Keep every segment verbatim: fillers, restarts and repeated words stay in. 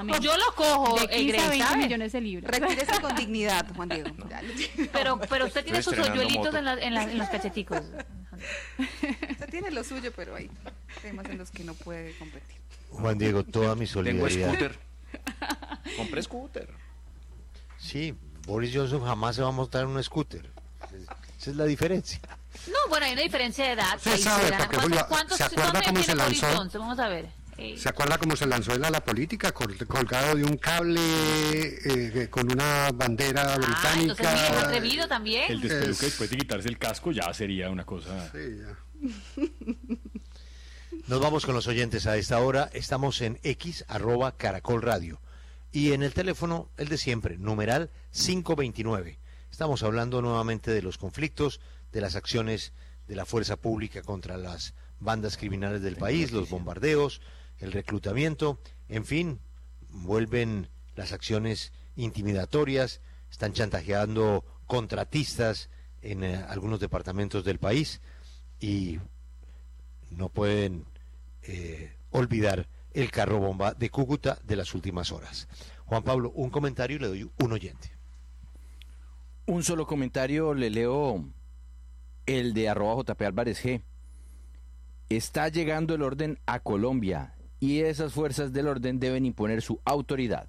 aproximadamente. Yo lo cojo, de quince a veinte ¿sabe? millones de libras. Retírese con dignidad, Juan Diego. No. Pero, pero usted tiene Estoy sus estrenando hoyuelitos moto. en, la, en, la, en los cacheticos. Usted tiene lo suyo, pero hay temas en los que no puede competir. Juan Diego, toda mi Tengo solidaridad. scooter. Compré scooter. Sí, Boris Johnson jamás se va a montar en un scooter. Esa es la diferencia. No, bueno, hay una diferencia de edad. Se ahí sabe, será. porque ¿Cuántos, Julio, cuántos, ¿se acuerda cuántos cómo años se tiene Boris lanzó? Johnson? Vamos a ver. Eh, ¿Se acuerda cómo se lanzó él a la política? Col- colgado de un cable eh, con una bandera ah, británica. entonces mire, es atrevido también. El despeluque Es- después de quitarse el casco ya sería una cosa... Sí, ya. Nos vamos con los oyentes a esta hora. Estamos en X, arroba Caracol Radio. Y en el teléfono, el de siempre, numeral cinco veintinueve. Estamos hablando nuevamente de los conflictos, de las acciones de la fuerza pública contra las bandas criminales del país, los bombardeos, el reclutamiento, en fin, vuelven las acciones intimidatorias, están chantajeando contratistas en eh, algunos departamentos del país y no pueden eh, olvidar el carro bomba de Cúcuta de las últimas horas. Juan Pablo, un comentario y le doy un oyente. Un solo comentario, le leo el de arroba J P Álvarez G. Está llegando el orden a Colombia y esas fuerzas del orden deben imponer su autoridad.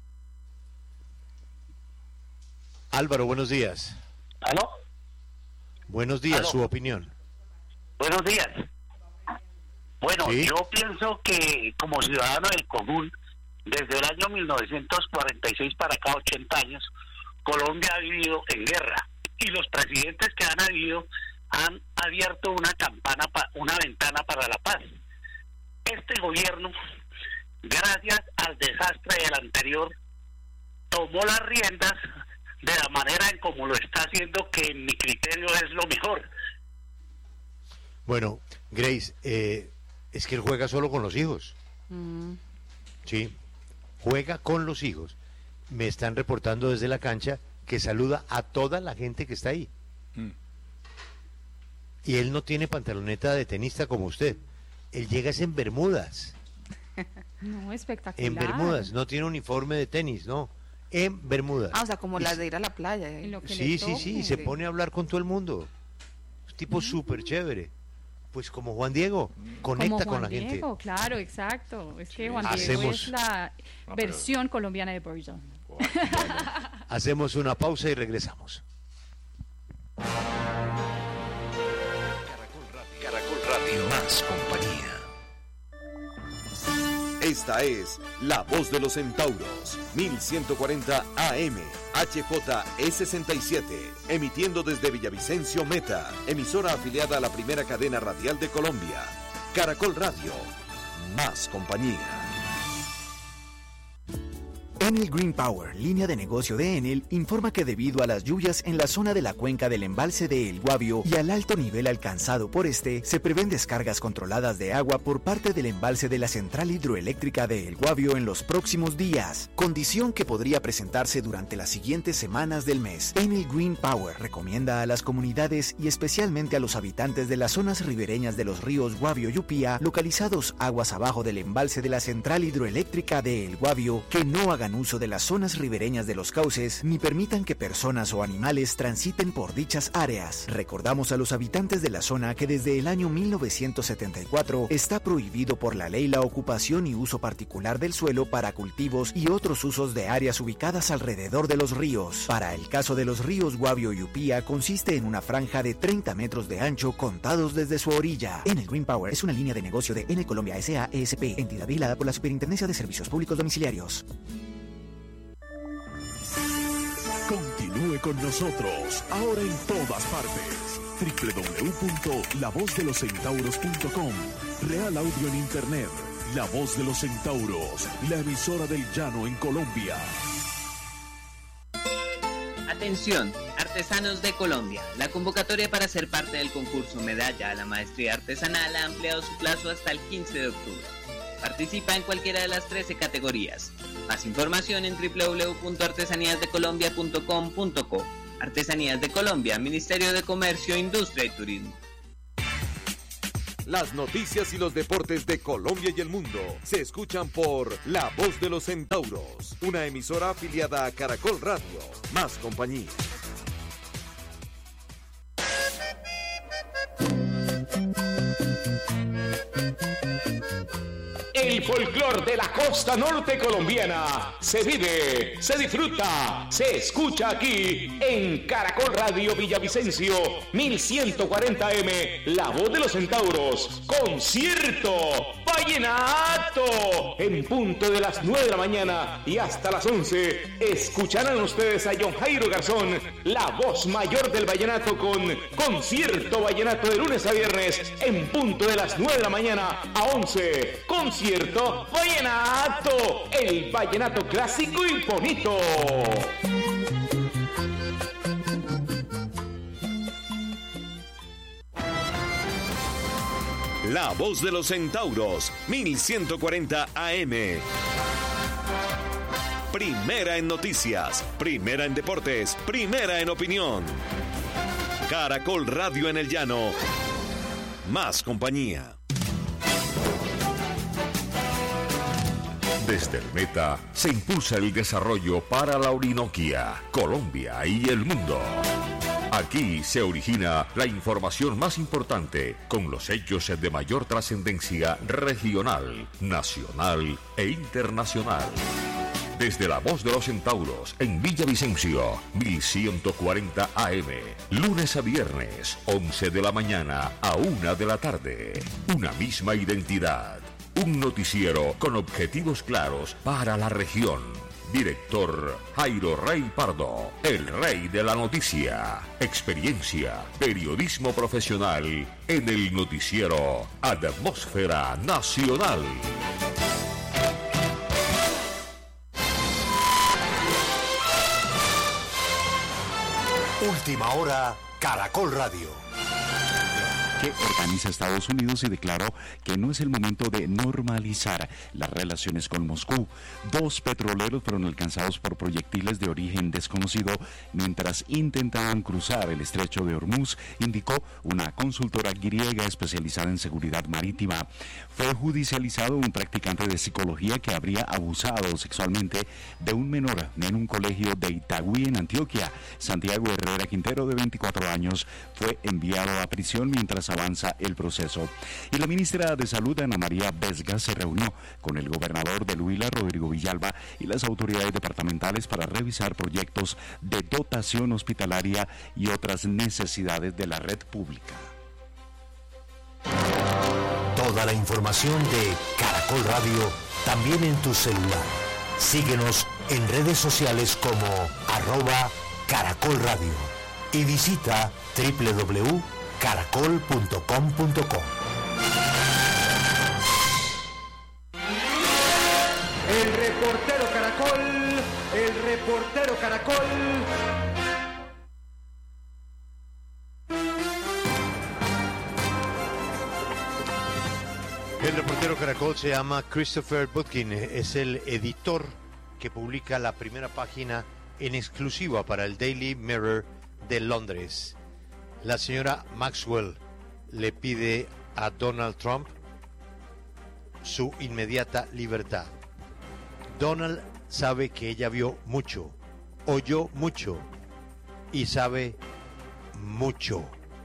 Álvaro, buenos días. ¿Aló? Buenos días, ¿Aló? su opinión. Buenos días. Bueno, Sí. yo pienso que como ciudadano del común, desde el año mil novecientos cuarenta y seis para acá, ochenta años, Colombia ha vivido en guerra y los presidentes que han habido han abierto una campana, pa- una ventana para la paz. Este gobierno, gracias al desastre del anterior, tomó las riendas de la manera en como lo está haciendo, que en mi criterio es lo mejor. Bueno, Grace, eh, es que él juega solo con los hijos. Mm. Sí, juega con los hijos. Me están reportando desde la cancha que saluda a toda la gente que está ahí. Mm. Y él no tiene pantaloneta de tenista como usted. Él llega es en bermudas. No, espectacular. En bermudas, no tiene uniforme de tenis, no. En bermudas. Ah, o sea, como Y las de ir a la playa. ¿eh? Y lo que Sí, le sí, toque. sí, se pone a hablar con todo el mundo. Es tipo súper chévere. Pues como Juan Diego, conecta Como con Juan la gente. Diego, claro, exacto. Es que Juan Hacemos- Diego es la Ah, pero- versión colombiana de Boris Johnson. Hacemos una pausa y regresamos. Caracol Radio. Más compañía. Esta es La Voz de los Centauros, mil ciento cuarenta A M, H J E sesenta y siete, emitiendo desde Villavicencio Meta, emisora afiliada a la primera cadena radial de Colombia. Caracol Radio, más compañía. Enel Green Power, línea de negocio de Enel, informa que debido a las lluvias en la zona de la cuenca del embalse de El Guavio y al alto nivel alcanzado por este, se prevén descargas controladas de agua por parte del embalse de la central hidroeléctrica de El Guavio en los próximos días, condición que podría presentarse durante las siguientes semanas del mes. Enel Green Power recomienda a las comunidades y especialmente a los habitantes de las zonas ribereñas de los ríos Guavio y Upía, localizados aguas abajo del embalse de la central hidroeléctrica de El Guavio, que no hagan uso de las zonas ribereñas de los cauces ni permitan que personas o animales transiten por dichas áreas. Recordamos a los habitantes de la zona que desde el año mil novecientos setenta y cuatro está prohibido por la ley la ocupación y uso particular del suelo para cultivos y otros usos de áreas ubicadas alrededor de los ríos. Para el caso de los ríos Guavio y Upía, consiste en una franja de treinta metros de ancho contados desde su orilla. Enel Green Power es una línea de negocio de Enel Colombia S A E S P, entidad vigilada por la Superintendencia de Servicios Públicos Domiciliarios. Continúe con nosotros, ahora en todas partes. doble u doble u doble u punto la voz de los centauros punto com. Real Audio en Internet. La Voz de los Centauros, la emisora del llano en Colombia. Atención, artesanos de Colombia. La convocatoria para ser parte del concurso Medalla a la Maestría Artesanal ha ampliado su plazo hasta el quince de octubre. Participa en cualquiera de las trece categorías. Más información en doble u doble u doble u punto artesanías de colombia punto com punto co. Artesanías de Colombia, Ministerio de Comercio, Industria y Turismo. Las noticias y los deportes de Colombia y el mundo se escuchan por La Voz de los Centauros, una emisora afiliada a Caracol Radio. Más compañía. El folclor de la costa norte colombiana se vive, se disfruta, se escucha aquí en Caracol Radio Villavicencio mil ciento cuarenta M, La Voz de los Centauros, concierto vallenato en punto de las nueve de la mañana y hasta las once. Escucharán ustedes a John Jairo Garzón, la voz mayor del vallenato, con concierto vallenato de lunes a viernes en punto de las nueve de la mañana a once. Concierto vallenato, el vallenato clásico y bonito. La Voz de los Centauros, mil ciento cuarenta A M. Primera en noticias, primera en deportes, primera en opinión. Caracol Radio en el Llano. Más compañía. Desde el Meta se impulsa el desarrollo para la Orinoquia, Colombia y el mundo. Aquí se origina la información más importante con los hechos de mayor trascendencia regional, nacional e internacional. Desde La Voz de los Centauros en Villavicencio, mil ciento cuarenta A M, lunes a viernes, once de la mañana a una de la tarde. Una misma identidad. Un noticiero con objetivos claros para la región. Director Jairo Rey Pardo, el rey de la noticia. Experiencia, periodismo profesional en el noticiero Atmósfera Nacional. Última hora, Caracol Radio. Que organiza Estados Unidos y declaró que no es el momento de normalizar las relaciones con Moscú. Dos petroleros fueron alcanzados por proyectiles de origen desconocido mientras intentaban cruzar el estrecho de Hormuz, indicó una consultora griega especializada en seguridad marítima. Fue judicializado un practicante de psicología que habría abusado sexualmente de un menor en un colegio de Itagüí, en Antioquia. Santiago Herrera Quintero, de veinticuatro años, fue enviado a prisión mientras avanza el proceso. Y la ministra de Salud, Ana María Vesga, se reunió con el gobernador del Huila, Rodrigo Villalba, y las autoridades departamentales para revisar proyectos de dotación hospitalaria y otras necesidades de la red pública. Toda la información de Caracol Radio también en tu celular. Síguenos en redes sociales como arroba Caracol Radio y visita doble u doble u doble u punto caracol punto com punto co. El reportero Caracol, el reportero Caracol. El reportero Caracol se llama Christopher Butkin, es el editor que publica la primera página en exclusiva para el Daily Mirror de Londres. La señora Maxwell le pide a Donald Trump su inmediata libertad. Donald sabe que ella vio mucho, oyó mucho y sabe mucho.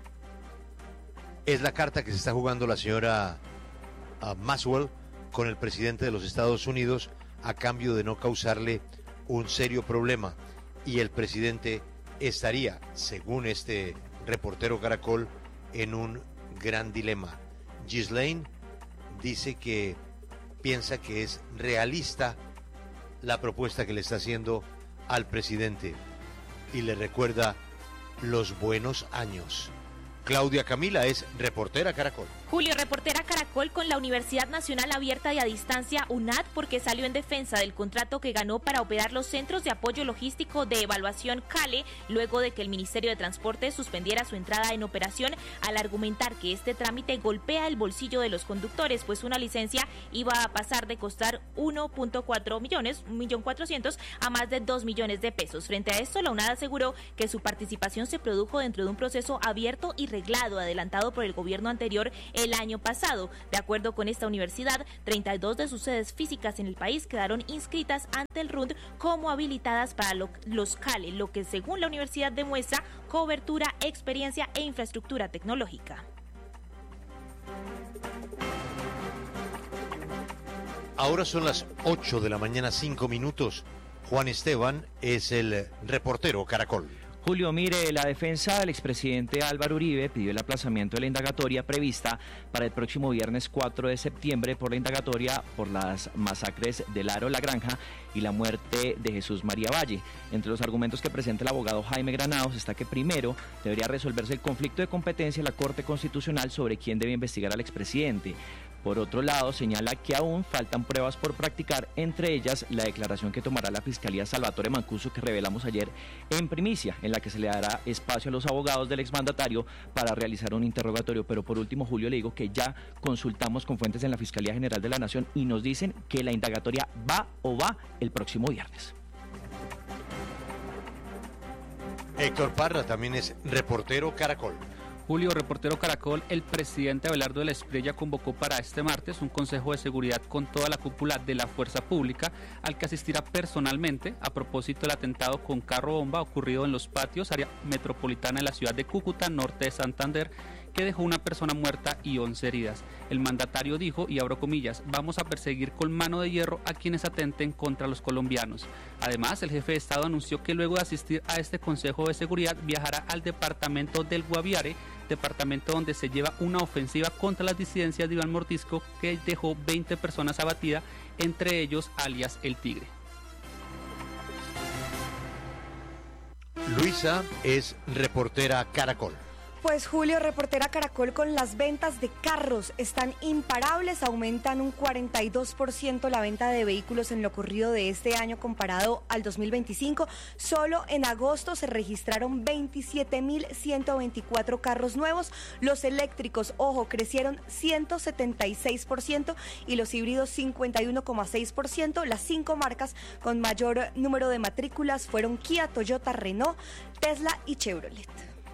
Es la carta que se está jugando la señora uh, Maxwell con el presidente de los Estados Unidos a cambio de no causarle un serio problema. Y el presidente estaría, según este reportero Caracol, en un gran dilema. Ghislaine dice que piensa que es realista la propuesta que le está haciendo al presidente y le recuerda los buenos años. Claudia Camila es reportera Caracol. Julio, reportera Caracol con la Universidad Nacional Abierta y a Distancia U N A D, porque salió en defensa del contrato que ganó para operar los Centros de Apoyo Logístico de Evaluación CALE, luego de que el Ministerio de Transporte suspendiera su entrada en operación al argumentar que este trámite golpea el bolsillo de los conductores, pues una licencia iba a pasar de costar uno punto cuatro millones, un millón cuatrocientos, a más de dos millones de pesos. Frente a esto, la U N A D aseguró que su participación se produjo dentro de un proceso abierto y reglado adelantado por el gobierno anterior, el año pasado. De acuerdo con esta universidad, treinta y dos de sus sedes físicas en el país quedaron inscritas ante el R U N D como habilitadas para lo, los CALE, lo que según la universidad demuestra cobertura, experiencia e infraestructura tecnológica. Ahora son las ocho de la mañana, cinco minutos. Juan Esteban es el reportero Caracol. Julio, mire, la defensa del expresidente Álvaro Uribe pidió el aplazamiento de la indagatoria prevista para el próximo viernes cuatro de septiembre por la indagatoria por las masacres de Laro, La Granja y la muerte de Jesús María Valle. Entre los argumentos que presenta el abogado Jaime Granados está que primero debería resolverse el conflicto de competencia en la Corte Constitucional sobre quién debe investigar al expresidente. Por otro lado, señala que aún faltan pruebas por practicar, entre ellas la declaración que tomará la Fiscalía Salvatore Mancuso que revelamos ayer en primicia, en la que se le dará espacio a los abogados del exmandatario para realizar un interrogatorio. Pero por último, Julio, le digo que ya consultamos con fuentes en la Fiscalía General de la Nación y nos dicen que la indagatoria va o va el próximo viernes. Héctor Parra también es reportero Caracol. Julio, reportero Caracol, el presidente Abelardo de la Espriella convocó para este martes un consejo de seguridad con toda la cúpula de la fuerza pública, al que asistirá personalmente a propósito del atentado con carro bomba ocurrido en los patios, área metropolitana de la ciudad de Cúcuta, norte de Santander, que dejó una persona muerta y once heridas. El mandatario dijo, y abro comillas, vamos a perseguir con mano de hierro a quienes atenten contra los colombianos. Además, el jefe de Estado anunció que luego de asistir a este Consejo de Seguridad viajará al departamento del Guaviare, departamento donde se lleva una ofensiva contra las disidencias de Iván Mordisco que dejó veinte personas abatidas, entre ellos alias El Tigre. Luisa es reportera Caracol. Pues Julio, reportera Caracol, con las ventas de carros están imparables, aumentan un cuarenta y dos por ciento la venta de vehículos en lo corrido de este año comparado al dos mil veinticinco. Solo en agosto se registraron veintisiete mil ciento veinticuatro carros nuevos. Los eléctricos, ojo, crecieron ciento setenta y seis por ciento y los híbridos cincuenta y uno coma seis por ciento. Las cinco marcas con mayor número de matrículas fueron Kia, Toyota, Renault, Tesla y Chevrolet.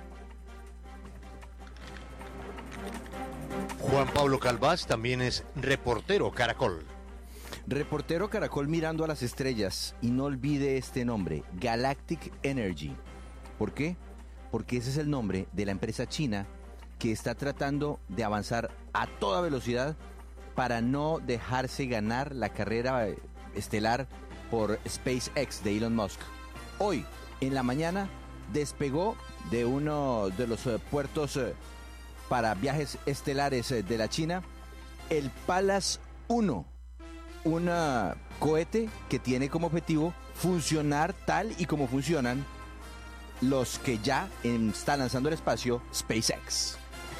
Juan Pablo Calvás también es reportero Caracol. Reportero Caracol mirando a las estrellas, y no olvide este nombre, Galactic Energy. ¿Por qué? Porque ese es el nombre de la empresa china que está tratando de avanzar a toda velocidad para no dejarse ganar la carrera estelar por SpaceX de Elon Musk. Hoy, en la mañana, despegó de uno de los puertos para viajes estelares de la China, el Pallas uno, un cohete que tiene como objetivo funcionar tal y como funcionan los que ya están lanzando al espacio SpaceX.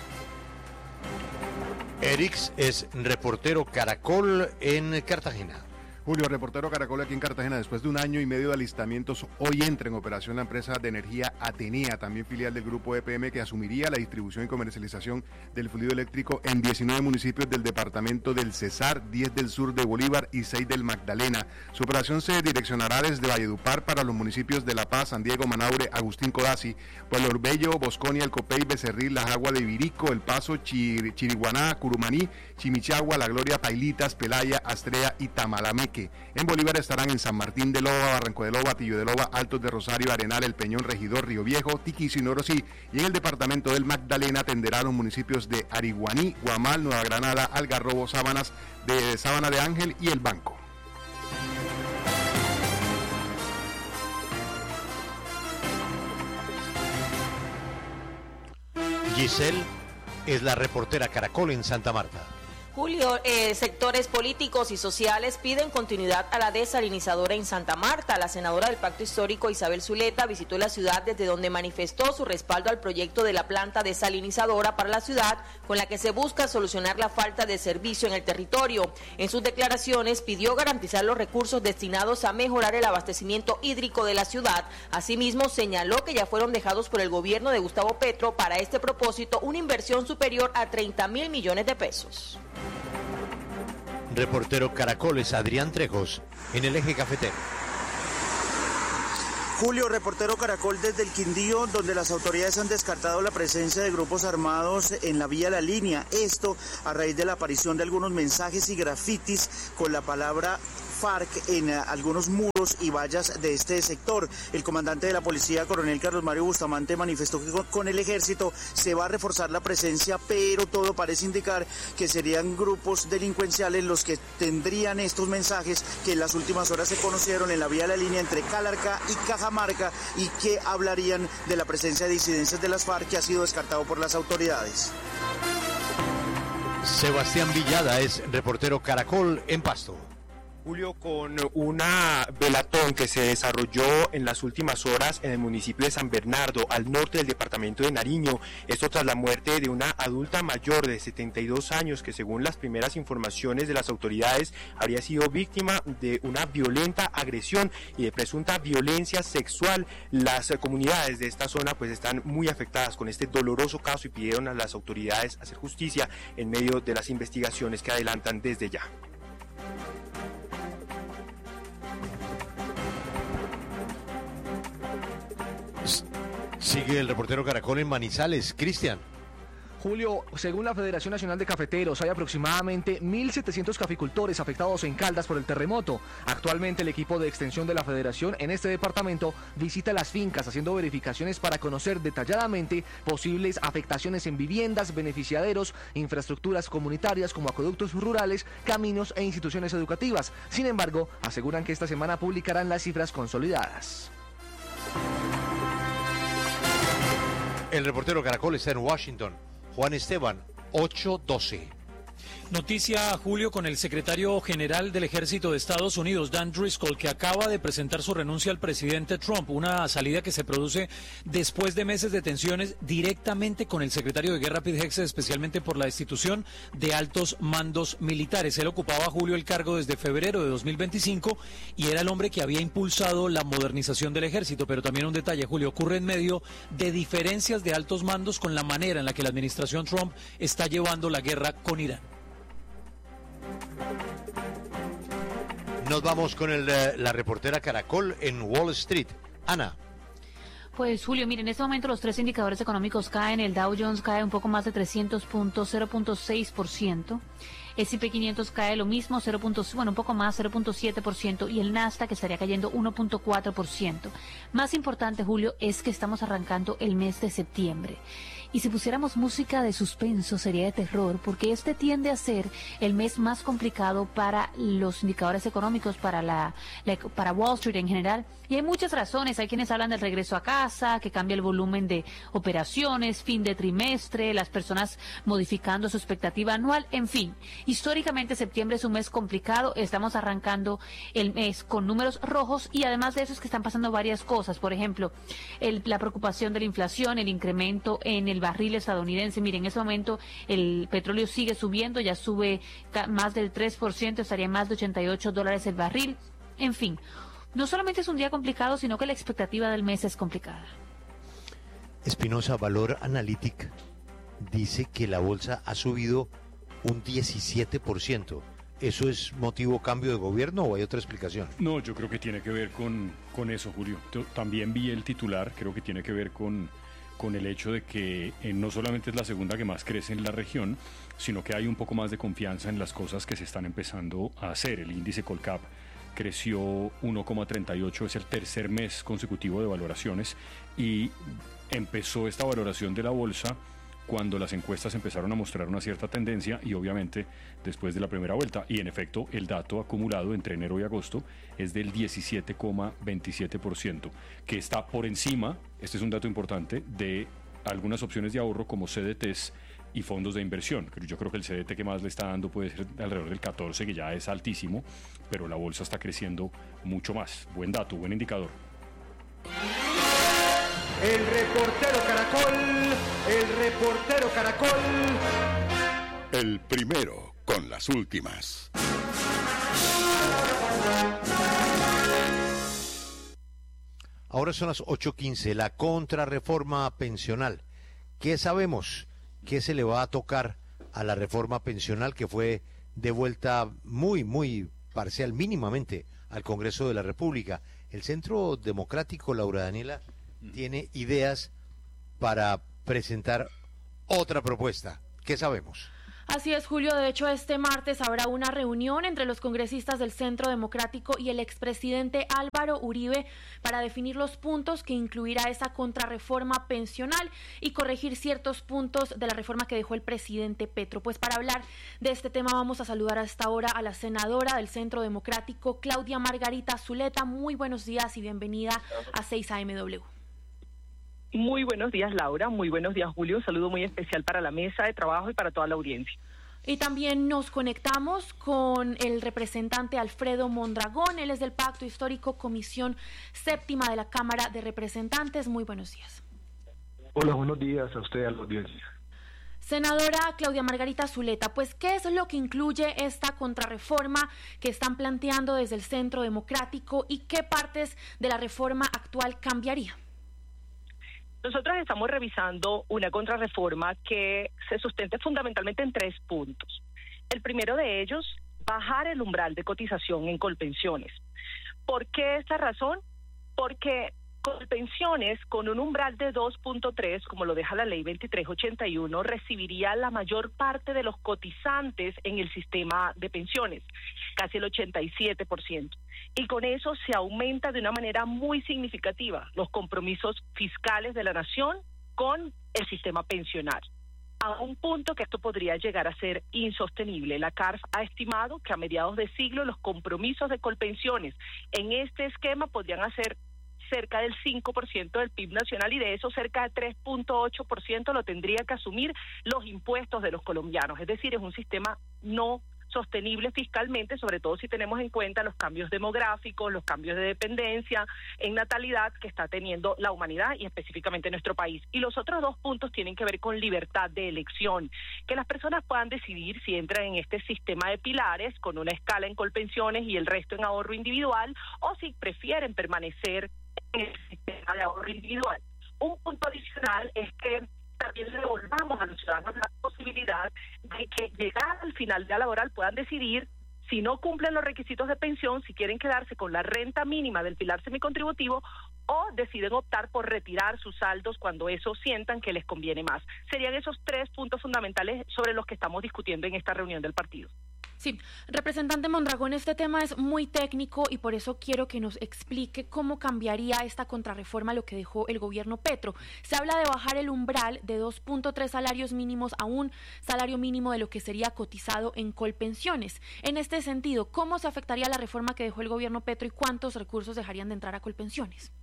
Erix es reportero Caracol en Cartagena. Julio, reportero Caracol aquí en Cartagena. Después de un año y medio de alistamientos, hoy entra en operación la empresa de energía Atenea, también filial del grupo E P M, que asumiría la distribución y comercialización del fluido eléctrico en diecinueve municipios del departamento del Cesar, diez del sur de Bolívar y seis del Magdalena. Su operación se direccionará desde Valledupar para los municipios de La Paz, San Diego, Manaure, Agustín Codazzi, Pueblo Orbello, Bosconia, El Copey, Becerril, Las Aguas de Virico, El Paso, Chir, Chiriguaná, Curumaní, Chimichagua, La Gloria, Pailitas, Pelaya, Astrea y Tamalameque. En Bolívar estarán en San Martín de Loba, Barranco de Loba, Tillo de Loba, Altos de Rosario, Arenal, El Peñón, Regidor, Río Viejo, Tiquicio y Norosí. Y en el departamento del Magdalena atenderá a los municipios de Ariguaní, Guamal, Nueva Granada, Algarrobo, Sábanas, de Sábana de Ángel y El Banco. Giselle es la reportera Caracol en Santa Marta. Julio, eh, sectores políticos y sociales piden continuidad a la desalinizadora en Santa Marta. La senadora del Pacto Histórico, Isabel Zuleta, visitó la ciudad desde donde manifestó su respaldo al proyecto de la planta desalinizadora para la ciudad, con la que se busca solucionar la falta de servicio en el territorio. En sus declaraciones pidió garantizar los recursos destinados a mejorar el abastecimiento hídrico de la ciudad. Asimismo, señaló que ya fueron dejados por el gobierno de Gustavo Petro para este propósito una inversión superior a treinta mil millones de pesos. Reportero Caracoles Adrián Trejos en el Eje Cafetero. Julio, reportero Caracol desde el Quindío, donde las autoridades han descartado la presencia de grupos armados en la vía La Línea. Esto a raíz de la aparición de algunos mensajes y grafitis con la palabra FARC en uh, algunos muros y vallas de este sector. El comandante de la policía, coronel Carlos Mario Bustamante, manifestó que con, con el ejército se va a reforzar la presencia, pero todo parece indicar que serían grupos delincuenciales los que tendrían estos mensajes que en las últimas horas se conocieron en la vía La Línea entre Calarcá y Cajamarca y que hablarían de la presencia de disidencias de las FARC, que ha sido descartado por las autoridades. Sebastián Villada es reportero Caracol en Pasto. Julio, con una velatón que se desarrolló en las últimas horas en el municipio de San Bernardo, al norte del departamento de Nariño, esto tras la muerte de una adulta mayor de setenta y dos años que, según las primeras informaciones de las autoridades, habría sido víctima de una violenta agresión y de presunta violencia sexual. Las comunidades de esta zona pues están muy afectadas con este doloroso caso y pidieron a las autoridades hacer justicia en medio de las investigaciones que adelantan desde ya. Sigue el reportero Caracol en Manizales. Cristian. Julio, según la Federación Nacional de Cafeteros, hay aproximadamente mil setecientos caficultores afectados en Caldas por el terremoto. Actualmente el equipo de extensión de la Federación en este departamento visita las fincas haciendo verificaciones para conocer detalladamente posibles afectaciones en viviendas, beneficiaderos, infraestructuras comunitarias como acueductos rurales, caminos e instituciones educativas. Sin embargo, aseguran que esta semana publicarán las cifras consolidadas. El reportero Caracol está en Washington. Juan Esteban, ocho doce. Noticia, Julio, con el secretario general del Ejército de Estados Unidos, Dan Driscoll, que acaba de presentar su renuncia al presidente Trump, una salida que se produce después de meses de tensiones directamente con el secretario de Guerra, Pete Hegseth, especialmente por la destitución de altos mandos militares. Él ocupaba, Julio, el cargo desde febrero de dos mil veinticinco y era el hombre que había impulsado la modernización del ejército. Pero también un detalle, Julio, ocurre en medio de diferencias de altos mandos con la manera en la que la administración Trump está llevando la guerra con Irán. Nos vamos con el, la reportera Caracol en Wall Street. Ana. Pues Julio, miren, en este momento los tres indicadores económicos caen. El Dow Jones cae un poco más de trescientos puntos, cero punto seis por ciento. S y P quinientos cae lo mismo, cero. Bueno, un poco más, cero punto siete por ciento, y el Nasdaq estaría cayendo uno punto cuatro por ciento. Más importante, Julio, es que estamos arrancando el mes de septiembre. Y si pusiéramos música de suspenso sería de terror, porque este tiende a ser el mes más complicado para los indicadores económicos, para la, la para Wall Street en general. Y hay muchas razones. Hay quienes hablan del regreso a casa, que cambia el volumen de operaciones, fin de trimestre, las personas modificando su expectativa anual, en fin. Históricamente septiembre es un mes complicado. Estamos arrancando el mes con números rojos y además de eso es que están pasando varias cosas. Por ejemplo, el, la preocupación de la inflación, el incremento en el barril estadounidense. Miren, en este momento el petróleo sigue subiendo, ya sube más del tres por ciento, estaría en más de ochenta y ocho dólares el barril. En fin, no solamente es un día complicado, sino que la expectativa del mes es complicada. Espinosa, Valor Analytic dice que la bolsa ha subido un diecisiete por ciento. ¿Eso es motivo cambio de gobierno o hay otra explicación? No, yo creo que tiene que ver con, con eso, Julio. Yo también vi el titular, creo que tiene que ver con... con el hecho de que eh, no solamente es la segunda que más crece en la región, sino que hay un poco más de confianza en las cosas que se están empezando a hacer. El índice Colcap creció uno coma treinta y ocho, es el tercer mes consecutivo de valoraciones, y empezó esta valoración de la bolsa cuando las encuestas empezaron a mostrar una cierta tendencia y obviamente después de la primera vuelta. Y en efecto, el dato acumulado entre enero y agosto es del diecisiete coma veintisiete por ciento, que está por encima, este es un dato importante, de algunas opciones de ahorro como C D Ts y fondos de inversión. Yo creo que el C D T que más le está dando puede ser alrededor del catorce, que ya es altísimo, pero la bolsa está creciendo mucho más. Buen dato, buen indicador. El reportero Caracol, el reportero Caracol. El primero con las últimas. Ahora son las ocho quince, la contrarreforma pensional. ¿Qué sabemos? ¿Qué se le va a tocar a la reforma pensional que fue devuelta muy, muy parcial, mínimamente al Congreso de la República. El Centro Democrático, Laura Daniela, tiene ideas para presentar otra propuesta. ¿Qué sabemos? Así es, Julio. De hecho, este martes habrá una reunión entre los congresistas del Centro Democrático y el expresidente Álvaro Uribe para definir los puntos que incluirá esa contrarreforma pensional y corregir ciertos puntos de la reforma que dejó el presidente Petro. Pues para hablar de este tema vamos a saludar a esta hora a la senadora del Centro Democrático, Claudia Margarita Zuleta. Muy buenos días y bienvenida a seis A M W. Muy buenos días, Laura. Muy buenos días, Julio. Un saludo muy especial para la mesa de trabajo y para toda la audiencia. Y también nos conectamos con el representante Alfredo Mondragón. Él es del Pacto Histórico, Comisión Séptima de la Cámara de Representantes. Muy buenos días. Hola, buenos días a usted, a la audiencia. Senadora Claudia Margarita Zuleta, pues, ¿qué es lo que incluye esta contrarreforma que están planteando desde el Centro Democrático y qué partes de la reforma actual cambiaría? Nosotros estamos revisando una contrarreforma que se sustenta fundamentalmente en tres puntos. El primero de ellos, bajar el umbral de cotización en Colpensiones. ¿Por qué esta razón? Porque Colpensiones, con un umbral de dos punto tres, como lo deja la ley veintitrés ochenta y uno, recibiría la mayor parte de los cotizantes en el sistema de pensiones, casi el ochenta y siete por ciento. Y con eso se aumenta de una manera muy significativa los compromisos fiscales de la nación con el sistema pensional, a un punto que esto podría llegar a ser insostenible. La C A R F ha estimado que a mediados de siglo los compromisos de Colpensiones en este esquema podrían hacer cerca del cinco por ciento del P I B nacional, y de eso cerca de tres punto ocho por ciento lo tendría que asumir los impuestos de los colombianos. Es decir, es un sistema no sostenible fiscalmente, sobre todo si tenemos en cuenta los cambios demográficos, los cambios de dependencia en natalidad que está teniendo la humanidad y específicamente nuestro país. Y los otros dos puntos tienen que ver con libertad de elección, que las personas puedan decidir si entran en este sistema de pilares con una escala en Colpensiones y el resto en ahorro individual, o si prefieren permanecer en el sistema de ahorro individual. Un punto adicional es que también le devolvamos a los ciudadanos la posibilidad de que, llegada al final de la laboral, puedan decidir, si no cumplen los requisitos de pensión, si quieren quedarse con la renta mínima del pilar semicontributivo o deciden optar por retirar sus saldos cuando eso sientan que les conviene más. Serían esos tres puntos fundamentales sobre los que estamos discutiendo en esta reunión del partido. Sí, representante Mondragón, este tema es muy técnico y por eso quiero que nos explique cómo cambiaría esta contrarreforma lo que dejó el gobierno Petro. Se habla de bajar el umbral de dos punto tres salarios mínimos a un salario mínimo de lo que sería cotizado en Colpensiones. En este sentido, ¿cómo se afectaría la reforma que dejó el gobierno Petro y cuántos recursos dejarían de entrar a Colpensiones?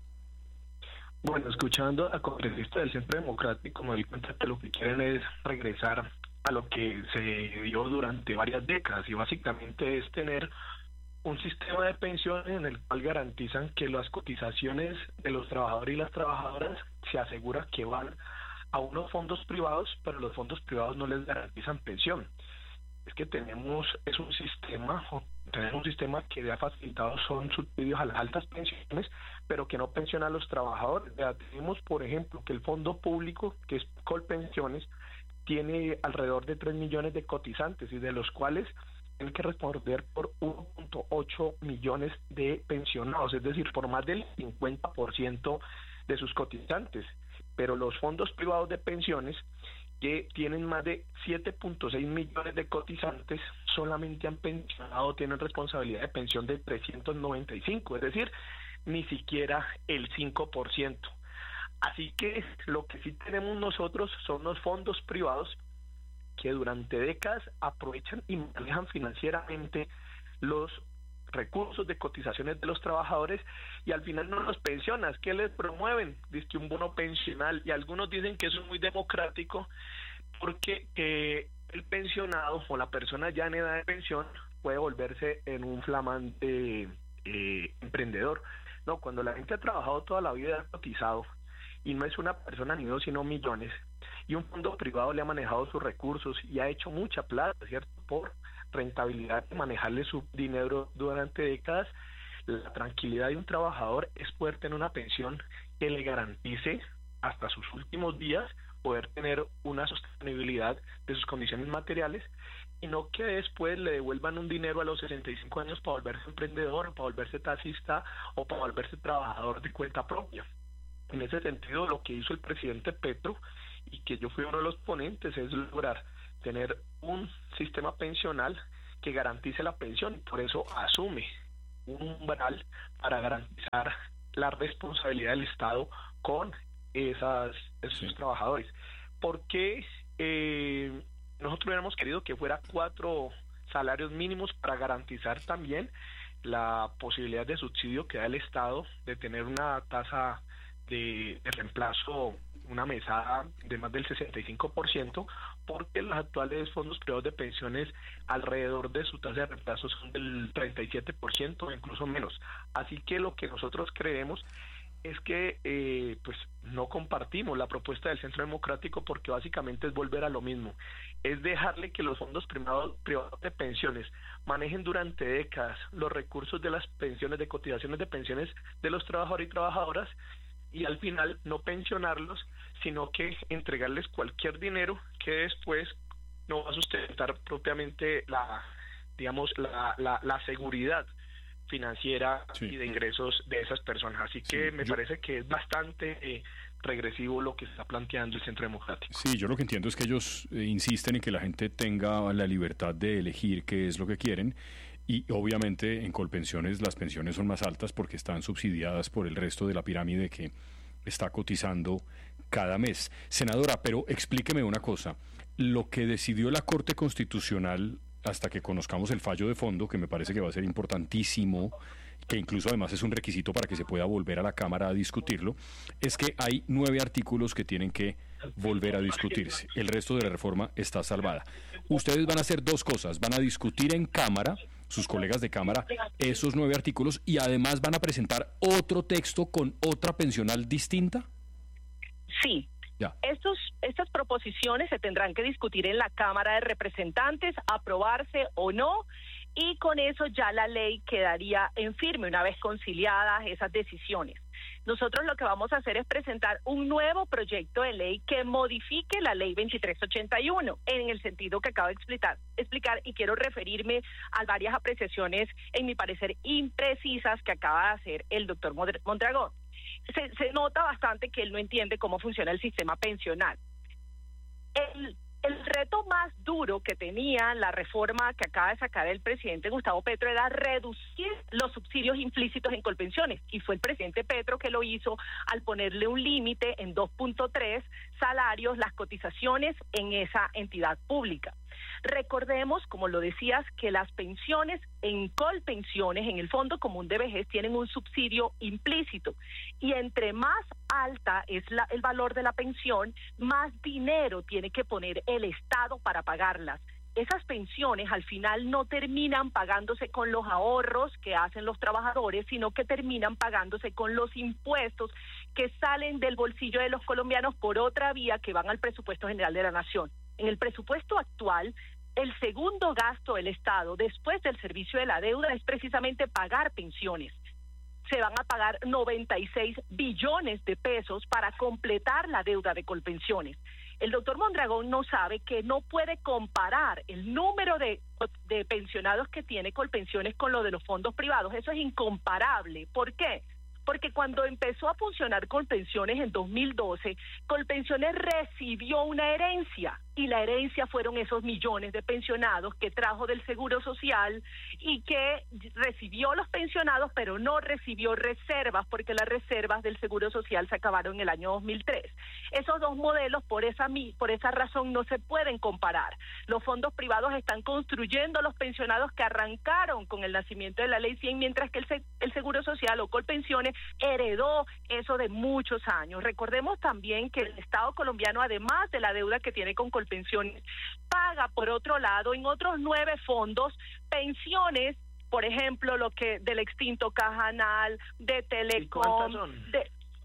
Bueno, escuchando a congresistas del Centro Democrático, me doy cuenta que lo que quieren es regresar a lo que se dio durante varias décadas, y básicamente es tener un sistema de pensiones en el cual garantizan que las cotizaciones de los trabajadores y las trabajadoras se asegura que van a unos fondos privados, pero los fondos privados no les garantizan pensión. Es que tenemos es un sistema tenemos un sistema que ha facilitado son subsidios a las altas pensiones, pero que no pensiona a los trabajadores. Ya tenemos, por ejemplo, que el fondo público, que es Colpensiones, tiene alrededor de tres millones de cotizantes, y de los cuales tienen que responder por uno punto ocho millones de pensionados, es decir, por más del cincuenta por ciento de sus cotizantes. Pero los fondos privados de pensiones, que tienen más de siete punto seis millones de cotizantes, solamente han pensionado, tienen responsabilidad de pensión de trescientos noventa y cinco, es decir, ni siquiera el cinco por ciento. Así que lo que sí tenemos nosotros son los fondos privados que durante décadas aprovechan y manejan financieramente los recursos de cotizaciones de los trabajadores, y al final no los pensionas. ¿Qué les promueven? Dice que un bono pensional, y algunos dicen que eso es muy democrático porque eh, el pensionado o la persona ya en edad de pensión puede volverse en un flamante eh, emprendedor. No, cuando la gente ha trabajado toda la vida, ha cotizado, y no es una persona ni dos sino millones, y un fondo privado le ha manejado sus recursos y ha hecho mucha plata, ¿cierto?, por rentabilidad de manejarle su dinero durante décadas. La tranquilidad de un trabajador es poder tener una pensión que le garantice hasta sus últimos días poder tener una sostenibilidad de sus condiciones materiales, y no que después le devuelvan un dinero a los sesenta y cinco años para volverse emprendedor, para volverse taxista o para volverse trabajador de cuenta propia. En ese sentido, lo que hizo el presidente Petro, y que yo fui uno de los ponentes, es lograr tener un sistema pensional que garantice la pensión, y por eso asume un umbral para garantizar la responsabilidad del Estado con esas, esos sí. trabajadores. ¿Por qué eh, nosotros hubiéramos querido que fuera cuatro salarios mínimos para garantizar también la posibilidad de subsidio que da el Estado de tener una tasa de, de reemplazo, una mesada de más del sesenta y cinco por ciento, porque los actuales fondos privados de pensiones alrededor de su tasa de reemplazo son del treinta y siete por ciento o incluso menos? Así que lo que nosotros creemos es que eh, pues no compartimos la propuesta del Centro Democrático, porque básicamente es volver a lo mismo, es dejarle que los fondos privados, privados de pensiones manejen durante décadas los recursos de las pensiones, de cotizaciones de pensiones de los trabajadores y trabajadoras, y al final no pensionarlos, sino que entregarles cualquier dinero que después no va a sustentar propiamente la, digamos, la, la, la seguridad financiera sí. y de ingresos de esas personas. Así que sí, me yo... parece que es bastante eh, regresivo lo que está planteando el Centro Democrático. Sí, yo lo que entiendo es que ellos eh, insisten en que la gente tenga la libertad de elegir qué es lo que quieren, y obviamente en Colpensiones las pensiones son más altas porque están subsidiadas por el resto de la pirámide que está cotizando cada mes. Senadora, pero explíqueme una cosa, lo que decidió la Corte Constitucional, hasta que conozcamos el fallo de fondo, que me parece que va a ser importantísimo, que incluso además es un requisito para que se pueda volver a la Cámara a discutirlo, es que hay nueve artículos que tienen que volver a discutirse. El resto de la reforma está salvada. Ustedes van a hacer dos cosas, van a discutir en Cámara, sus colegas de Cámara, esos nueve artículos, y además van a presentar otro texto con otra pensional distinta. Sí. Ya. Estos, estas proposiciones se tendrán que discutir en la Cámara de Representantes, aprobarse o no, y con eso ya la ley quedaría en firme una vez conciliadas esas decisiones. Nosotros lo que vamos a hacer es presentar un nuevo proyecto de ley que modifique la ley veintitrés ochenta y uno en el sentido que acabo de explicar, explicar y quiero referirme a varias apreciaciones, en mi parecer, imprecisas que acaba de hacer el doctor Mondragón. Se, se nota bastante que él no entiende cómo funciona el sistema pensional. El, el reto más duro que tenía la reforma que acaba de sacar el presidente Gustavo Petro era reducir los subsidios implícitos en Colpensiones, y fue el presidente Petro que lo hizo al ponerle un límite en dos punto tres salarios las cotizaciones en esa entidad pública. Recordemos, como lo decías, que las pensiones en Colpensiones, en el Fondo Común de Vejez, tienen un subsidio implícito, y entre más alta es la, el valor de la pensión, más dinero tiene que poner el Estado para pagarlas. Esas pensiones al final no terminan pagándose con los ahorros que hacen los trabajadores, sino que terminan pagándose con los impuestos que salen del bolsillo de los colombianos por otra vía que van al presupuesto general de la Nación. En el presupuesto actual, el segundo gasto del Estado, después del servicio de la deuda, es precisamente pagar pensiones. Se van a pagar noventa y seis billones de pesos para completar la deuda de Colpensiones. El doctor Mondragón no sabe que no puede comparar el número de, de pensionados que tiene Colpensiones con lo de los fondos privados. Eso es incomparable. ¿Por qué? Porque cuando empezó a funcionar Colpensiones en dos mil doce, Colpensiones recibió una herencia, y la herencia fueron esos millones de pensionados que trajo del Seguro Social y que recibió los pensionados, pero no recibió reservas, porque las reservas del Seguro Social se acabaron en el año dos mil tres. Esos dos modelos, por esa, por esa razón, no se pueden comparar. Los fondos privados están construyendo los pensionados que arrancaron con el nacimiento de la Ley cien, mientras que el, el Seguro Social o Colpensiones heredó eso de muchos años. Recordemos también que el Estado colombiano, además de la deuda que tiene con Colpensiones, paga por otro lado en otros nueve fondos pensiones, por ejemplo, lo que del extinto Cajanal, de Telecom, de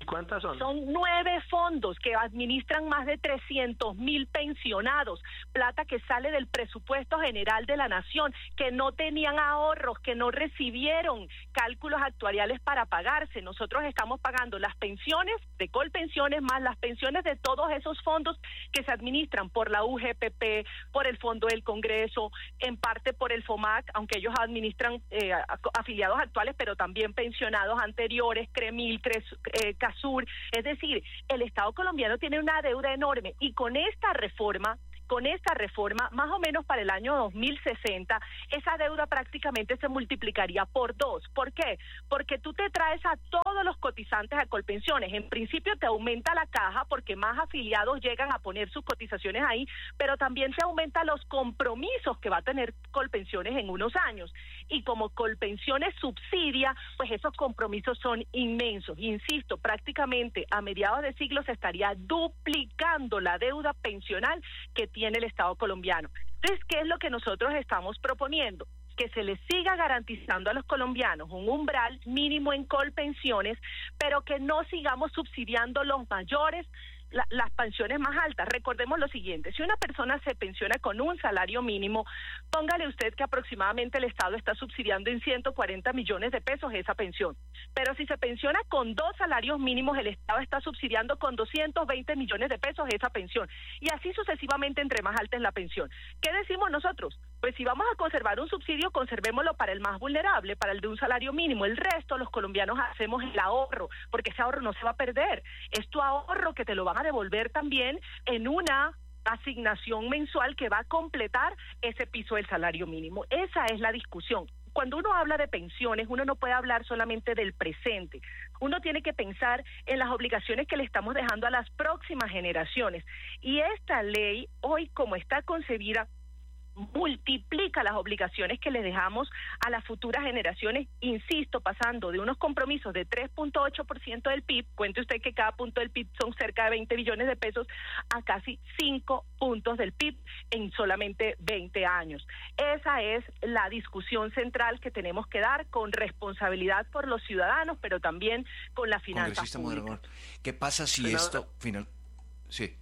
¿Cuántas son? Son nueve fondos que administran más de trescientos mil pensionados, plata que sale del presupuesto general de la nación, que no tenían ahorros, que no recibieron cálculos actuariales para pagarse. Nosotros estamos pagando las pensiones de Colpensiones más las pensiones de todos esos fondos que se administran por la U G P P, por el Fondo del Congreso, en parte por el FOMAC, aunque ellos administran eh, afiliados actuales, pero también pensionados anteriores, CREMIL, CRES, eh, CASUR. Es decir, el Estado colombiano tiene una deuda enorme y con esta reforma Con esta reforma, más o menos para el año dos mil sesenta, esa deuda prácticamente se multiplicaría por dos. ¿Por qué? Porque tú te traes a todos los cotizantes a Colpensiones. En principio te aumenta la caja porque más afiliados llegan a poner sus cotizaciones ahí, pero también te aumenta los compromisos que va a tener Colpensiones en unos años. Y como Colpensiones subsidia, pues esos compromisos son inmensos. Insisto, prácticamente a mediados de siglo se estaría duplicando la deuda pensional que tiene el Estado colombiano. Entonces, ¿qué es lo que nosotros estamos proponiendo? Que se les siga garantizando a los colombianos un umbral mínimo en Colpensiones, pero que no sigamos subsidiando los mayores, la, las pensiones más altas. Recordemos lo siguiente, si una persona se pensiona con un salario mínimo, póngale usted que aproximadamente el Estado está subsidiando en ciento cuarenta millones de pesos esa pensión, pero si se pensiona con dos salarios mínimos, el Estado está subsidiando con doscientos veinte millones de pesos esa pensión, y así sucesivamente entre más alta es la pensión. ¿Qué decimos nosotros? Pues si vamos a conservar un subsidio, conservémoslo para el más vulnerable, para el de un salario mínimo. El resto, los colombianos hacemos el ahorro, porque ese ahorro no se va a perder. Es tu ahorro que te lo van a devolver también en una asignación mensual que va a completar ese piso del salario mínimo. Esa es la discusión. Cuando uno habla de pensiones, uno no puede hablar solamente del presente. Uno tiene que pensar en las obligaciones que le estamos dejando a las próximas generaciones. Y esta ley, hoy como está concebida, multiplica las obligaciones que le dejamos a las futuras generaciones, insisto, pasando de unos compromisos de tres punto ocho por ciento del P I B, cuente usted que cada punto del P I B son cerca de veinte billones de pesos, a casi cinco puntos del P I B en solamente veinte años. Esa es la discusión central que tenemos que dar con responsabilidad por los ciudadanos, pero también con la finanza pública. ¿Qué pasa si Senadora, esto final? Sí.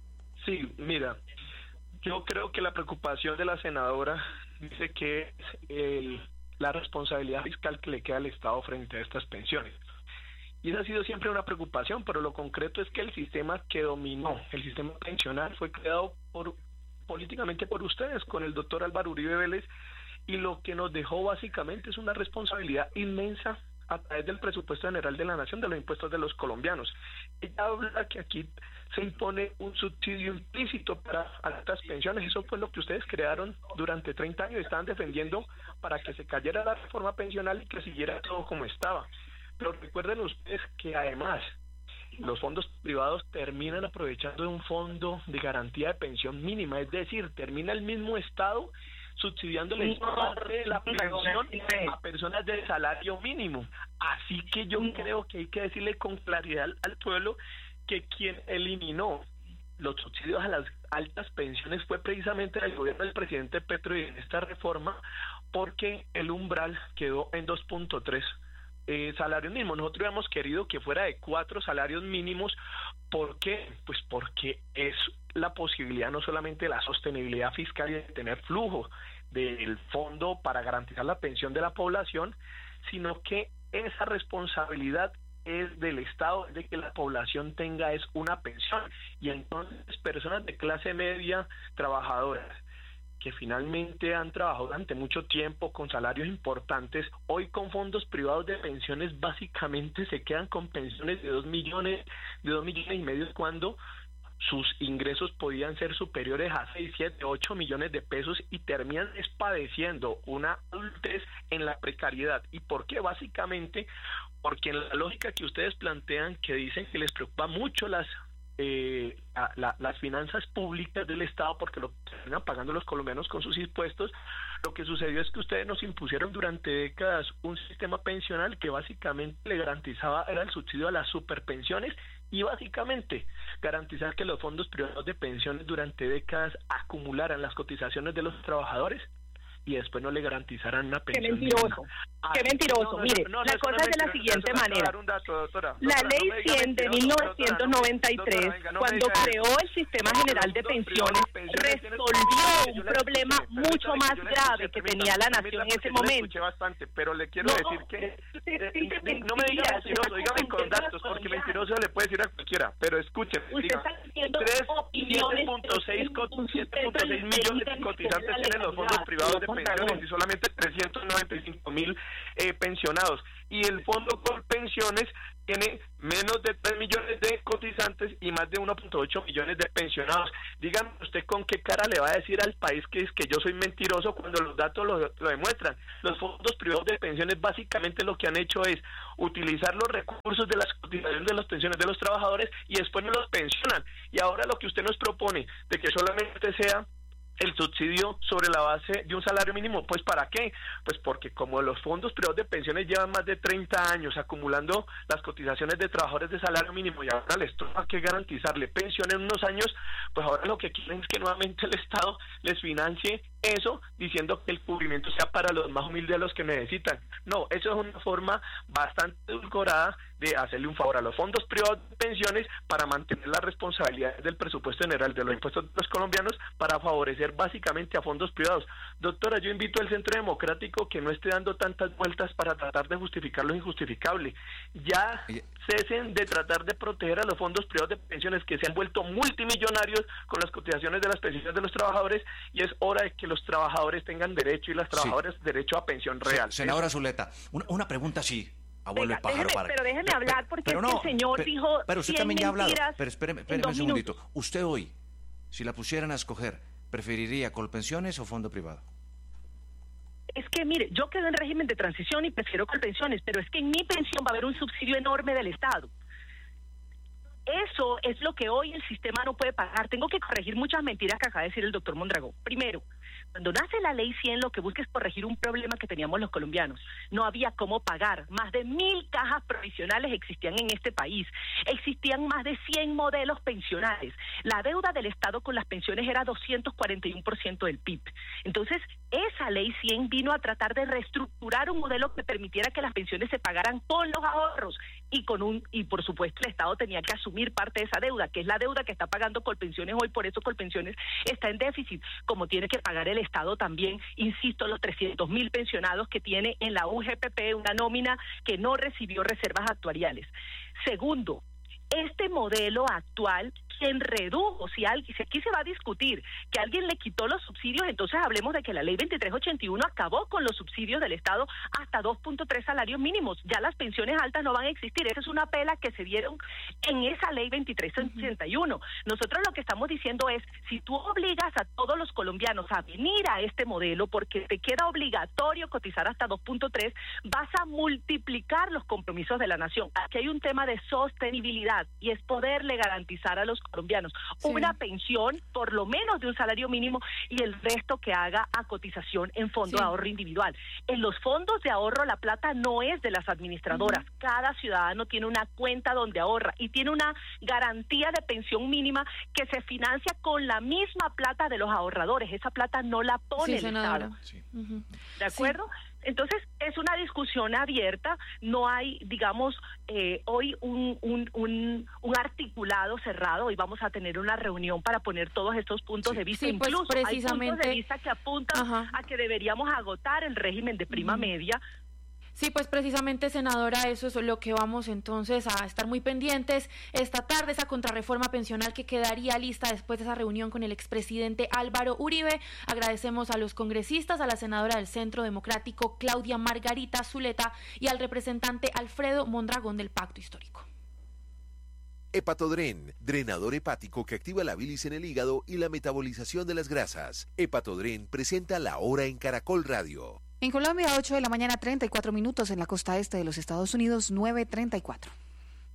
Sí, mira, yo creo que la preocupación de la senadora dice que es el, la responsabilidad fiscal que le queda al Estado frente a estas pensiones. Y esa ha sido siempre una preocupación, pero lo concreto es que el sistema que dominó, el sistema pensional, fue creado por políticamente por ustedes, con el doctor Álvaro Uribe Vélez, y lo que nos dejó básicamente es una responsabilidad inmensa a través del presupuesto general de la nación, de los impuestos de los colombianos. Ella habla que aquí se impone un subsidio implícito para altas pensiones. Eso fue lo que ustedes crearon durante treinta años, estaban defendiendo para que se cayera la reforma pensional y que siguiera todo como estaba. Pero recuerden ustedes que además los fondos privados terminan aprovechando de un fondo de garantía de pensión mínima, es decir, termina el mismo Estado subsidiándole parte de la pensión a personas de salario mínimo. Así que yo creo que hay que decirle con claridad al, al pueblo que quien eliminó los subsidios a las altas pensiones fue precisamente el gobierno del presidente Petro, y en esta reforma, porque el umbral quedó en dos punto tres eh, salarios mínimos. Nosotros habíamos querido que fuera de cuatro salarios mínimos. ¿Por qué? Pues porque es la posibilidad no solamente de la sostenibilidad fiscal y de tener flujo del fondo para garantizar la pensión de la población, sino que esa responsabilidad es del Estado, de que la población tenga es una pensión. Y entonces personas de clase media, trabajadoras, que finalmente han trabajado durante mucho tiempo con salarios importantes, hoy con fondos privados de pensiones básicamente se quedan con pensiones de dos millones, de dos millones y medio, cuando sus ingresos podían ser superiores a seis, siete, ocho millones de pesos, y terminan padeciendo una adultez en la precariedad. ¿Y por qué? Básicamente porque en la lógica que ustedes plantean, que dicen que les preocupa mucho las eh, la, la, las finanzas públicas del Estado, porque lo terminan pagando los colombianos con sus impuestos, lo que sucedió es que ustedes nos impusieron durante décadas un sistema pensional que básicamente le garantizaba, era el subsidio a las superpensiones, y básicamente garantizar que los fondos privados de pensiones durante décadas acumularan las cotizaciones de los trabajadores. y después no le garantizaran una Qué pensión. mentiroso, Ah, qué mentiroso. no, no, Mire, no, no, la eso cosa no es de la mentira, siguiente eso me manera. va a dar un dato, doctora. La Doctora, ley no me diga cien de mil mentiroso, novecientos doctora, noventa y tres, no, doctora, venga, no me cuando diga eso. creó el Sistema No, General los de fondos Pensiones, privados de pensiones tienen- resolvió Yo un le problema escuché, mucho permítame, más yo le grave escuché, que permítame, tenía la permítame, nación en porque ese yo le momento. escuché bastante, pero le quiero No, decir que usted eh, dice no me diga mentiras, mentiroso, está dígame con confundiendo a datos, los porque colombianos. mentiroso le puede decir a cualquiera, pero escúcheme, Usted diga, está diciendo siete opiniones, punto seis pero sin un sustento millones de evidente cotizantes de la tienen los fondos legalidad, privados de señor pensiones Mondragón. y solamente trescientos noventa y cinco mil eh, pensionados. Y el fondo Colpensiones tiene menos de tres millones de cotizantes y más de uno punto ocho millones de pensionados. Dígame usted con qué cara le va a decir al país que es que yo soy mentiroso cuando los datos lo, lo demuestran. Los fondos privados de pensiones básicamente lo que han hecho es utilizar los recursos de las cotizaciones de las pensiones de los trabajadores y después no los pensionan. Y ahora lo que usted nos propone de que solamente sea el subsidio sobre la base de un salario mínimo, pues ¿para qué? Pues porque como los fondos privados de pensiones llevan más de treinta años acumulando las cotizaciones de trabajadores de salario mínimo y ahora les toca que garantizarle pensión en unos años, pues ahora lo que quieren es que nuevamente el Estado les financie eso, diciendo que el cubrimiento sea para los más humildes, los que necesitan. No, eso es una forma bastante edulcorada de hacerle un favor a los fondos privados de pensiones para mantener la responsabilidad del presupuesto general de los impuestos de los colombianos para favorecer básicamente a fondos privados. Doctora, yo invito al Centro Democrático que no esté dando tantas vueltas para tratar de justificar lo injustificable. Ya cesen de tratar de proteger a los fondos privados de pensiones que se han vuelto multimillonarios con las cotizaciones de las pensiones de los trabajadores y es hora de que los trabajadores tengan derecho y las trabajadoras derecho a pensión real. Se- Senadora Zuleta, una, una pregunta así, abuelo Venga, el pájaro. déjeme- para- pero déjeme Pe- hablar pe- porque pero es que no, el señor pe- dijo Pero usted cien también ya ha hablado. mentiras Pero espéreme, en espéreme un dos segundito. Usted hoy, si la pusieran a escoger, ¿preferiría Colpensiones o fondo privado? Es que, mire, yo quedo en régimen de transición y prefiero Colpensiones, pero es que en mi pensión va a haber un subsidio enorme del Estado. Eso es lo que hoy el sistema no puede pagar. Tengo que corregir muchas mentiras que acaba de decir el doctor Mondragón. Primero, cuando nace la ley cien, lo que busca es corregir un problema que teníamos los colombianos. No había cómo pagar. Más de mil cajas provisionales existían en este país. Existían más de cien modelos pensionales. La deuda del Estado con las pensiones era doscientos cuarenta y uno por ciento del P I B. Entonces, esa ley cien vino a tratar de reestructurar un modelo que permitiera que las pensiones se pagaran con los ahorros y con un y por supuesto el Estado tenía que asumir parte de esa deuda, que es la deuda que está pagando Colpensiones hoy, por eso Colpensiones está en déficit, como tiene que pagar el Estado también, insisto, los trescientos mil pensionados que tiene en la U G P P, una nómina que no recibió reservas actuariales. Segundo, este modelo actual, quien redujo, si, alguien, si aquí se va a discutir que alguien le quitó los subsidios, entonces hablemos de que la ley veintitrés ochenta y uno acabó con los subsidios del Estado hasta dos punto tres salarios mínimos. Ya las pensiones altas no van a existir. Esa es una pela que se dieron en esa ley veintitrés ochenta y uno. Nosotros lo que estamos diciendo es, si tú obligas a todos los colombianos a venir a este modelo porque te queda obligatorio cotizar hasta dos punto tres, vas a multiplicar los compromisos de la nación. Aquí hay un tema de sostenibilidad y es poderle garantizar a los colombianos sí. una pensión por lo menos de un salario mínimo y el resto que haga a cotización en fondo sí. de ahorro individual. En los fondos de ahorro la plata no es de las administradoras. Uh-huh. Cada ciudadano tiene una cuenta donde ahorra y tiene una garantía de pensión mínima que se financia con la misma plata de los ahorradores. Esa plata no la pone sí, el senadora. Estado. Sí. Uh-huh. ¿De acuerdo? Sí. Entonces, es una discusión abierta, no hay, digamos, eh, hoy un, un, un, un articulado cerrado, hoy vamos a tener una reunión para poner todos estos puntos sí. de vista, sí, pues incluso precisamente, hay puntos de vista que apuntan ajá. a que deberíamos agotar el régimen de prima uh-huh. media. Sí, pues precisamente, senadora, eso es lo que vamos entonces a estar muy pendientes esta tarde, esa contrarreforma pensional que quedaría lista después de esa reunión con el expresidente Álvaro Uribe. Agradecemos a los congresistas, a la senadora del Centro Democrático Claudia Margarita Zuleta y al representante Alfredo Mondragón del Pacto Histórico. Hepatodren, drenador hepático que activa la bilis en el hígado y la metabolización de las grasas. Hepatodren presenta La Hora en Caracol Radio. En Colombia, ocho de la mañana, treinta y cuatro minutos. En la costa este de los Estados Unidos, nueve treinta y cuatro.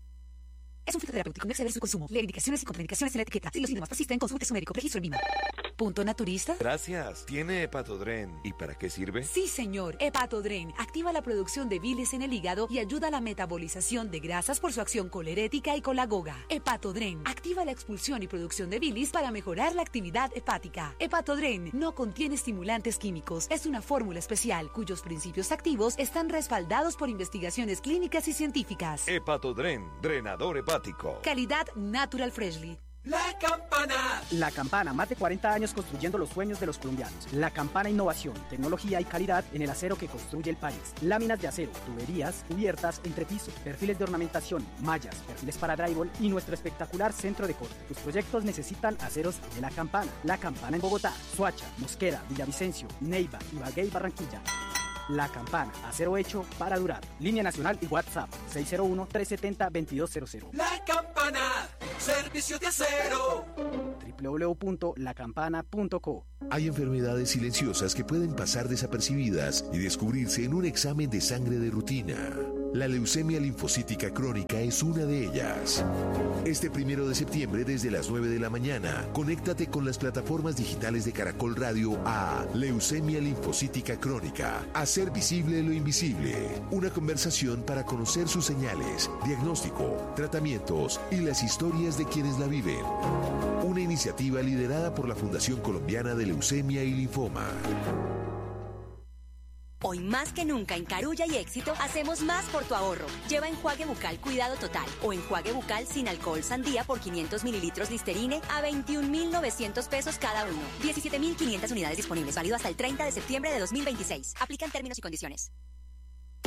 Es un fitoterapéutico, no exceder su consumo. Leer indicaciones y contraindicaciones en la etiqueta. Si los síntomas persisten, consulte a su médico. Registro en M I M A. ¿Punto naturista? Gracias. ¿Tiene Hepatodren? ¿Y para qué sirve? Sí, señor. Hepatodren activa la producción de bilis en el hígado y ayuda a la metabolización de grasas por su acción colerética y colagoga. Hepatodren activa la expulsión y producción de bilis para mejorar la actividad hepática. Hepatodren no contiene estimulantes químicos. Es una fórmula especial cuyos principios activos están respaldados por investigaciones clínicas y científicas. Hepatodren, drenador hepático. Calidad Natural Freshly. La Campana. La Campana, más de cuarenta años construyendo los sueños de los colombianos. La Campana, innovación, tecnología y calidad en el acero que construye el país. Láminas de acero, tuberías, cubiertas, entrepisos, perfiles de ornamentación, mallas, perfiles para drywall y nuestro espectacular centro de corte. Tus proyectos necesitan aceros de La Campana. La Campana en Bogotá, Soacha, Mosquera, Villavicencio, Neiva, Ibagué y Barranquilla. La Campana, acero hecho para durar. Línea nacional y WhatsApp seis cero uno, tres siete cero, dos dos cero cero. La Campana, servicio de acero. doble u doble u doble u punto la campana punto co. Hay enfermedades silenciosas que pueden pasar desapercibidas y descubrirse en un examen de sangre de rutina. La leucemia linfocítica crónica es una de ellas. Este primero de septiembre, desde las nueve de la mañana, conéctate con las plataformas digitales de Caracol Radio a Leucemia linfocítica crónica. Hacer visible lo invisible. Una conversación para conocer sus señales, diagnóstico, tratamientos y las historias de quienes la viven. Una iniciativa liderada por la Fundación Colombiana de Leucemia y Linfoma. Hoy más que nunca en Carulla y Éxito hacemos más por tu ahorro. Lleva enjuague bucal Cuidado Total o enjuague bucal sin alcohol Sandía por quinientos mililitros Listerine a veintiún mil novecientos pesos cada uno. diecisiete mil quinientas unidades disponibles, válido hasta el treinta de septiembre de dos mil veintiséis. Aplican términos y condiciones.